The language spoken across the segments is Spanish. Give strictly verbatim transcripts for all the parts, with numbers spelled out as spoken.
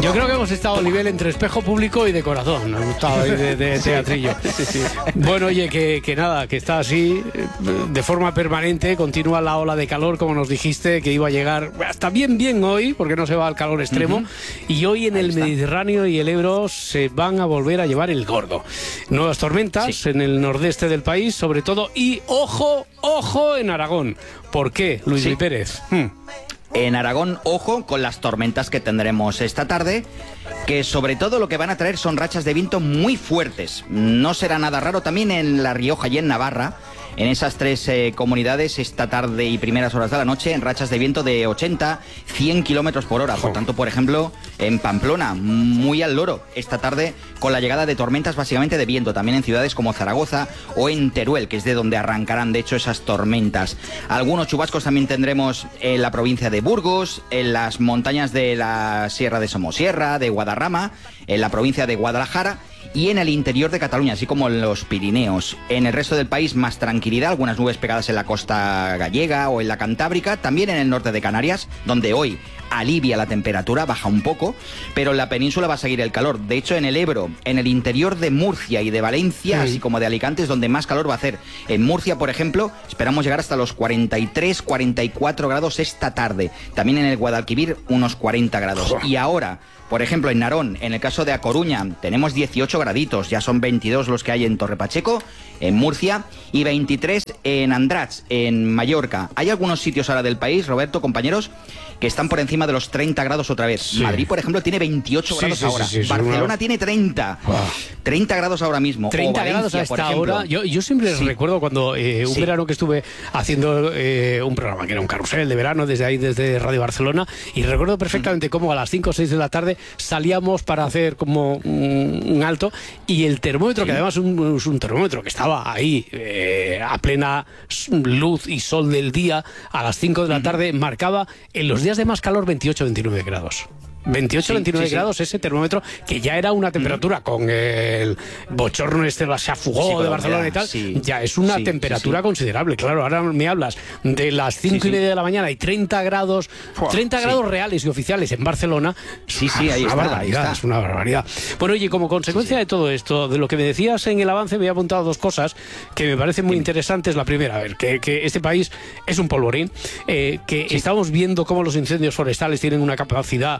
Yo creo que hemos estado a nivel entre espejo público y de corazón. Hemos estado ahí de, de teatrillo. Sí, sí. Bueno, oye, que, que nada, que está así de forma permanente. Continúa la ola de calor, como nos dijiste, que iba a llegar hasta bien, bien hoy, porque no se va al calor extremo. Uh-huh. Y hoy en ahí el está. Mediterráneo y el Ebro se van a volver a llevar el gordo. Nuevas tormentas sí. en el nordeste del país, sobre todo. Y ojo, ojo en Aragón. ¿Por qué, Luis sí. Pérez? Hmm. En Aragón, ojo con las tormentas que tendremos esta tarde, que sobre todo lo que van a traer son rachas de viento muy fuertes. No será nada raro también en La Rioja y en Navarra. En esas tres eh, comunidades, esta tarde y primeras horas de la noche, en rachas de viento de ochenta, cien kilómetros por hora. Por tanto, por ejemplo, en Pamplona, muy al loro, esta tarde, con la llegada de tormentas básicamente de viento, también en ciudades como Zaragoza o en Teruel, que es de donde arrancarán, de hecho, esas tormentas. Algunos chubascos también tendremos en la provincia de Burgos, en las montañas de la Sierra de Somosierra, de Guadarrama, en la provincia de Guadalajara, y en el interior de Cataluña, así como en los Pirineos. En el resto del país, más tranquilidad, algunas nubes pegadas en la costa gallega o en la cantábrica, también en el norte de Canarias, donde hoy alivia la temperatura, baja un poco, pero en la península va a seguir el calor. De hecho, en el Ebro, en el interior de Murcia y de Valencia, sí. así como de Alicante, es donde más calor va a hacer. En Murcia, por ejemplo, esperamos llegar hasta los cuarenta y tres, cuarenta y cuatro grados esta tarde. También en el Guadalquivir, unos cuarenta grados. Y ahora, por ejemplo, en Narón, en el caso de A Coruña, tenemos dieciocho graditos, ya son veintidós los que hay en Torre Pacheco, en Murcia, y veintitrés en Andratx, en Mallorca. Hay algunos sitios ahora del país, Roberto, compañeros, que están por encima de los treinta grados otra vez. Sí. Madrid, por ejemplo, tiene veintiocho sí, grados sí, ahora. Sí, sí, Barcelona una... tiene treinta. Wow. treinta grados ahora mismo. treinta o Valencia, grados a esta hora. Yo, yo siempre sí. recuerdo cuando eh, un sí. verano que estuve haciendo eh, un programa que era un carrusel de verano desde ahí, desde Radio Barcelona, y recuerdo perfectamente mm. cómo a las cinco o seis de la tarde salíamos para hacer como un, un alto, y el termómetro, sí. que además es un, un termómetro que estaba ahí eh, a plena luz y sol del día, a las cinco de la tarde, mm. marcaba en los días de más calor veintiocho, veintinueve grados. veintiocho, veintinueve sí, sí, grados sí. ese termómetro, que ya era una temperatura mm. con el bochorno este, la Chafugó sí, de Barcelona ya, y tal, sí. ya es una sí, temperatura sí, sí. considerable. Claro, ahora me hablas de las cinco sí, y media sí. de la mañana y treinta grados, treinta sí. grados reales y oficiales en Barcelona. Sí, sí, ahí es una está, barbaridad, ahí está. Es una barbaridad. Bueno, oye, como consecuencia sí, sí. de todo esto, de lo que me decías en el avance, me he apuntado dos cosas que me parecen muy sí. interesantes. La primera, a ver, que, que este país es un polvorín, eh, que sí. estamos viendo cómo los incendios forestales tienen una capacidad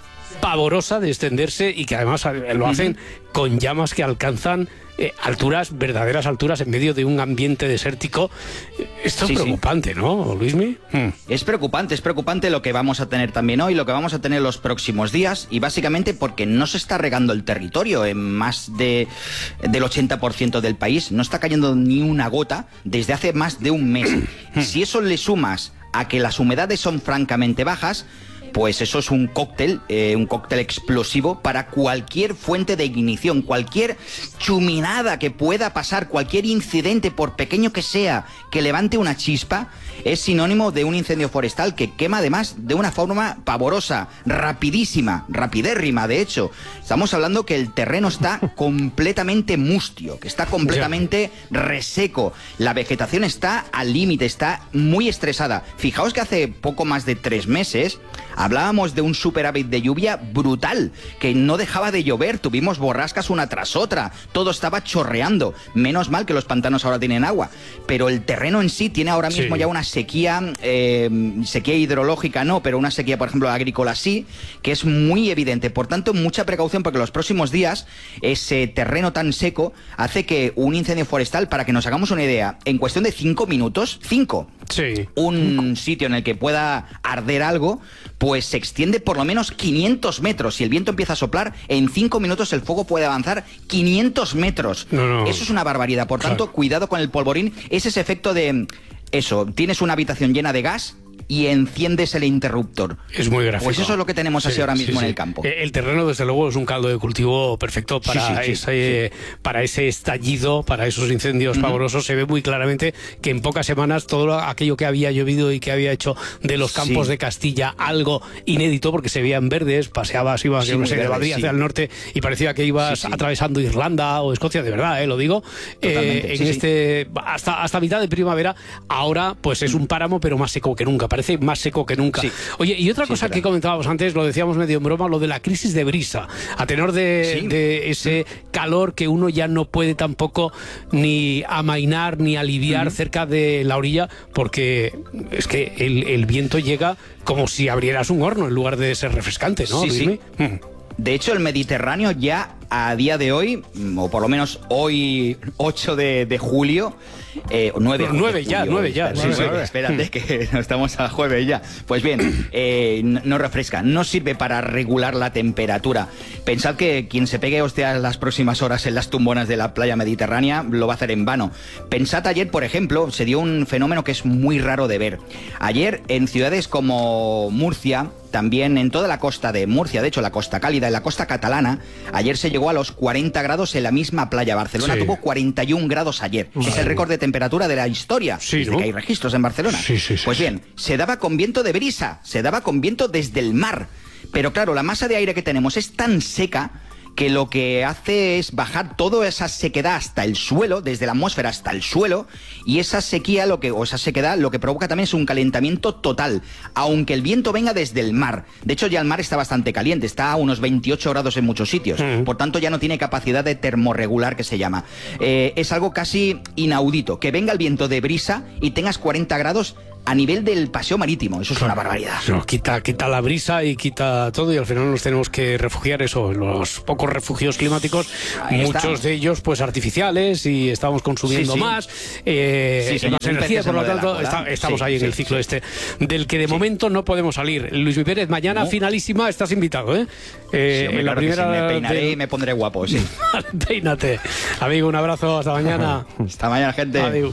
pavorosa de extenderse, y que además lo hacen uh-huh. con llamas que alcanzan eh, alturas, verdaderas alturas, en medio de un ambiente desértico. Esto es sí, preocupante, sí. ¿no, Luismi? Hmm. Es preocupante, es preocupante lo que vamos a tener también hoy, lo que vamos a tener los próximos días, y básicamente porque no se está regando el territorio en más de del ochenta por ciento del país. No está cayendo ni una gota desde hace más de un mes. Si eso le sumas a que las humedades son francamente bajas, pues eso es un cóctel, eh, un cóctel explosivo para cualquier fuente de ignición, cualquier chuminada que pueda pasar, cualquier incidente, por pequeño que sea, que levante una chispa, es sinónimo de un incendio forestal que quema además de una forma pavorosa, rapidísima, rapidérrima, de hecho. Estamos hablando que el terreno está completamente mustio, que está completamente reseco, la vegetación está al límite, está muy estresada. Fijaos que hace poco más de tres meses hablábamos de un superávit de lluvia brutal, que no dejaba de llover, tuvimos borrascas una tras otra, todo estaba chorreando. Menos mal que los pantanos ahora tienen agua, pero el terreno en sí tiene ahora mismo sí. ya una sequía, eh, sequía hidrológica no, pero una sequía, por ejemplo, agrícola sí, que es muy evidente. Por tanto, mucha precaución, porque los próximos días ese terreno tan seco hace que un incendio forestal, para que nos hagamos una idea, en cuestión de cinco minutos, cinco, sí. un sitio en el que pueda arder algo, pues se extiende por lo menos quinientos metros. Si el viento empieza a soplar, en cinco minutos el fuego puede avanzar quinientos metros. No, no. Eso es una barbaridad. Por tanto, claro. cuidado con el polvorín. Es ese efecto de... Eso, tienes una habitación llena de gas y enciendes el interruptor. Es muy gráfico. Pues eso es lo que tenemos sí, así ahora mismo sí, sí. en el campo. El terreno, desde luego, es un caldo de cultivo perfecto para, sí, sí, sí, ese, sí. para ese estallido, para esos incendios uh-huh. pavorosos. Se ve muy claramente que en pocas semanas todo aquello que había llovido y que había hecho de los campos sí. de Castilla algo inédito, porque se veían verdes, paseabas, ibas sí, no sé, de Madrid sí. hacia el norte y parecía que ibas sí, sí. atravesando Irlanda o Escocia, de verdad, ¿eh? Lo digo. Eh, en sí, este sí. hasta hasta mitad de primavera. Ahora, pues es un páramo, pero más seco que nunca. parece más seco que nunca. Sí. Oye, y otra Sí, cosa que comentábamos antes, lo decíamos medio en broma, lo de la crisis de brisa, a tenor de, Sí. de ese calor que uno ya no puede tampoco ni amainar ni aliviar uh-huh. cerca de la orilla, porque es que el, el viento llega como si abrieras un horno en lugar de ser refrescante, ¿no? Sí, Dime. sí. Mm. De hecho, el Mediterráneo ya a día de hoy, o por lo menos hoy ocho de, de julio, eh, nueve, nueve ya, julio, nueve ya. Sí, nueve, sí, nueve. Espérate que estamos a jueves ya. Pues bien, eh, no refresca, no sirve para regular la temperatura. Pensad que quien se pegue hostias las próximas horas en las tumbonas de la playa mediterránea lo va a hacer en vano. Pensad ayer, por ejemplo, se dio un fenómeno que es muy raro de ver. Ayer en ciudades como Murcia, también en toda la costa de Murcia, de hecho la costa cálida y la costa catalana, ayer se llegó a los cuarenta grados en la misma playa. Barcelona sí. tuvo cuarenta y un grados ayer. Madre. Es el récord de temperatura de la historia, sí, desde ¿no? que hay registros en Barcelona. Sí, sí, sí, pues sí. bien, se daba con viento de brisa, se daba con viento desde el mar. Pero claro, la masa de aire que tenemos es tan seca que lo que hace es bajar toda esa sequedad hasta el suelo, desde la atmósfera hasta el suelo, y esa sequía, lo que, o esa sequedad, lo que provoca también es un calentamiento total, aunque el viento venga desde el mar. De hecho, ya el mar está bastante caliente, está a unos veintiocho grados en muchos sitios, mm. por tanto ya no tiene capacidad de termorregular, que se llama. Eh, es algo casi inaudito, que venga el viento de brisa y tengas cuarenta grados a nivel del paseo marítimo. Eso es una barbaridad. No, quita, quita la brisa y quita todo, y al final nos tenemos que refugiar eso, los pocos refugios climáticos, Ahí muchos está. de ellos pues artificiales, y estamos consumiendo sí, sí. más, eh, sí, sí, más energía, por lo tanto está, estamos sí, ahí en sí, el ciclo sí. este, del que de sí. momento no podemos salir. Luis Pérez, mañana no. finalísima, estás invitado, ¿eh? eh sí, hombre, en la claro primera sí. Me peinaré de... y me pondré guapo, sí. Peínate. Amigo, un abrazo, hasta mañana. Hasta mañana, gente. Adiós.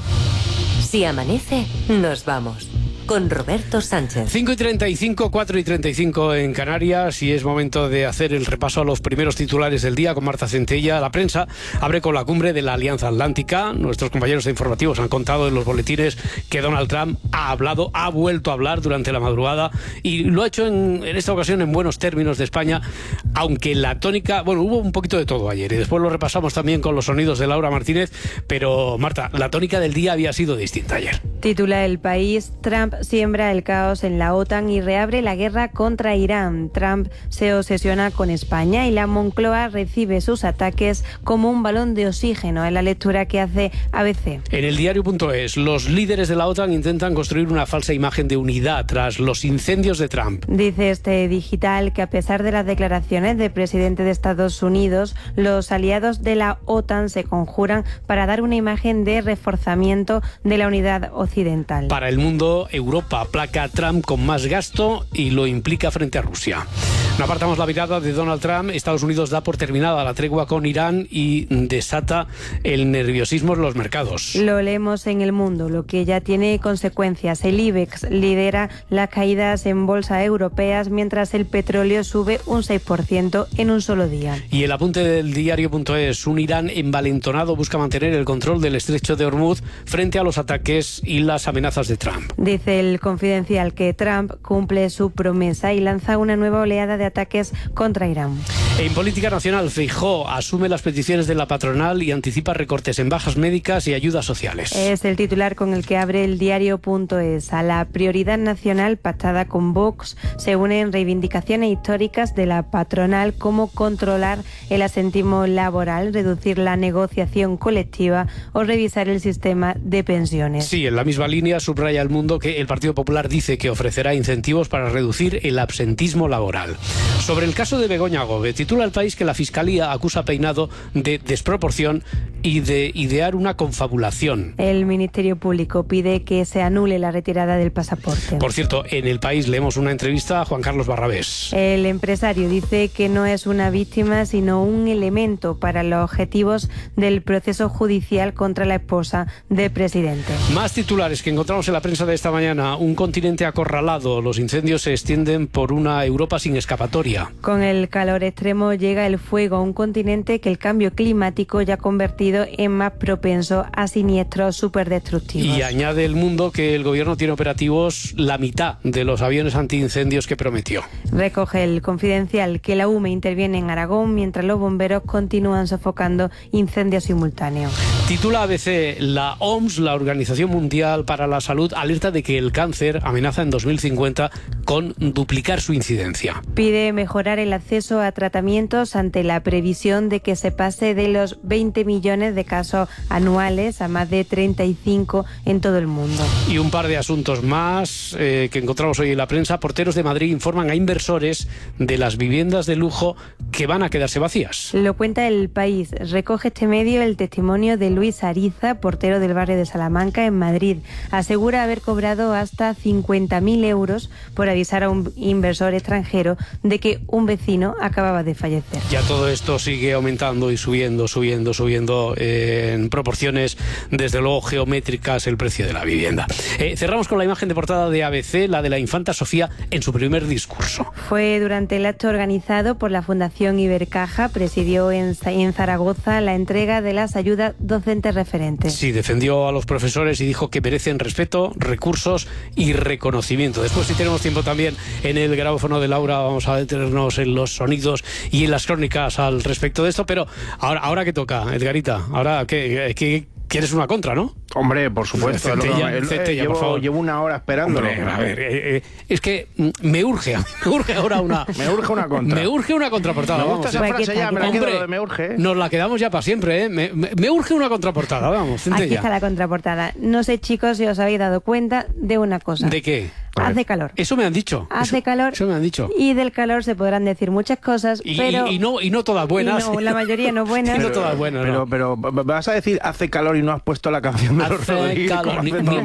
Si amanece, nos vamos. Con Roberto Sánchez. cinco y treinta y cinco, cuatro y treinta y cinco en Canarias, y es momento de hacer el repaso a los primeros titulares del día con Marta Centella. La prensa abre con la cumbre de la Alianza Atlántica. Nuestros compañeros de informativos han contado en los boletines que Donald Trump ha hablado, ha vuelto a hablar durante la madrugada, y lo ha hecho en, en esta ocasión en buenos términos de España, aunque la tónica, bueno, hubo un poquito de todo ayer y después lo repasamos también con los sonidos de Laura Martínez, pero Marta, la tónica del día había sido distinta ayer. Titula El País: Trump siembra el caos en la OTAN y reabre la guerra contra Irán. Trump se obsesiona con España y la Moncloa recibe sus ataques como un balón de oxígeno, en la lectura que hace A B C. En el diario punto es, los líderes de la OTAN intentan construir una falsa imagen de unidad tras los incendios de Trump. Dice este digital que a pesar de las declaraciones del presidente de Estados Unidos, los aliados de la OTAN se conjuran para dar una imagen de reforzamiento de la unidad occidental. Para El Mundo, Europa aplaca a Trump con más gasto y lo implica frente a Rusia. No apartamos la mirada de Donald Trump. Estados Unidos da por terminada la tregua con Irán y desata el nerviosismo en los mercados. Lo leemos en El Mundo, lo que ya tiene consecuencias. El IBEX lidera las caídas en bolsa europeas, mientras el petróleo sube un seis por ciento en un solo día. Y el apunte del diario punto es, un Irán envalentonado busca mantener el control del estrecho de Hormuz frente a los ataques y las amenazas de Trump. Dice el Confidencial que Trump cumple su promesa y lanza una nueva oleada de ataques contra Irán. En política nacional, Feijóo asume las peticiones de la patronal y anticipa recortes en bajas médicas y ayudas sociales. Es el titular con el que abre el diario punto es. A la prioridad nacional pactada con Vox se unen reivindicaciones históricas de la patronal, como controlar el asentismo laboral, reducir la negociación colectiva o revisar el sistema de pensiones. Sí, en la misma línea subraya El Mundo que el Partido Popular dice que ofrecerá incentivos para reducir el absentismo laboral. Sobre el caso de Begoña Gómez, titula El País que la Fiscalía acusa a Peinado de desproporción y de idear una confabulación. El Ministerio Público pide que se anule la retirada del pasaporte. Por cierto, en El País leemos una entrevista a Juan Carlos Barrabés. El empresario dice que no es una víctima, sino un elemento para los objetivos del proceso judicial contra la esposa del presidente. Más titulares que encontramos en la prensa de esta mañana. Un continente acorralado. Los incendios se extienden por una Europa sin escapatoria. Con el calor extremo llega el fuego a un continente que el cambio climático ya ha convertido en más propenso a siniestros superdestructivos. Y añade El Mundo que el gobierno tiene operativos la mitad de los aviones antiincendios que prometió. Recoge el Confidencial que la U M E interviene en Aragón mientras los bomberos continúan sofocando incendios simultáneos. Titula A B C: la O M S, la Organización Mundial para la Salud, alerta de que el cáncer amenaza en dos mil cincuenta con duplicar su incidencia. Pide mejorar el acceso a tratamientos ante la previsión de que se pase de los veinte millones de casos anuales a más de treinta y cinco en todo el mundo. Y un par de asuntos más eh, que encontramos hoy en la prensa. Porteros de Madrid informan a inversores de las viviendas de lujo que van a quedarse vacías. Lo cuenta El País. Recoge este medio el testimonio de Luis Ariza, portero del barrio de Salamanca, en Madrid. Asegura haber cobrado hasta cincuenta mil euros por avisar a un inversor extranjero de que un vecino acababa de fallecer. Ya todo esto sigue aumentando y subiendo, subiendo, subiendo eh, en proporciones, desde luego geométricas, el precio de la vivienda. Eh, cerramos con la imagen de portada de A B C, la de la infanta Sofía en su primer discurso. Fue durante el acto organizado por la Fundación Ibercaja, presidió en, en Zaragoza la entrega de las ayudas docentes referentes. Sí, defendió a los profesores y dijo que merecen respeto, recursos y reconocimiento. Después, si tenemos tiempo también, en el grabófono de Laura vamos a detenernos en los sonidos y en las crónicas al respecto de esto, pero ahora, ahora ¿qué toca, Edgarita? Ahora, ¿qué, qué quieres una contra, no? Hombre, por supuesto. Centella, el, el, Centella, eh, llevo, por favor. llevo una hora esperándolo. Hombre, a ver, eh, eh, es que me urge, me urge ahora una... me urge una contra. Me urge una contraportada. Me gusta vamos, esa eh. frase ya, me la Hombre, quedo de me urge. ¿eh? Nos la quedamos ya para siempre, ¿eh? Me, me, me urge una contraportada, vamos, Centella. Aquí está la contraportada. No sé, chicos, si os habéis dado cuenta de una cosa. ¿De qué? Hace calor. Eso me han dicho. Hace eso, calor. Eso me han dicho. Y del calor se podrán decir muchas cosas, Y, pero... y, y, no, y no todas buenas. y no, la mayoría no buenas. Y no todas buenas, pero, no. pero, pero vas a decir hace calor y no has puesto la canción de los Hace Rodríguez. calor. Como Ni, hace ni, todo el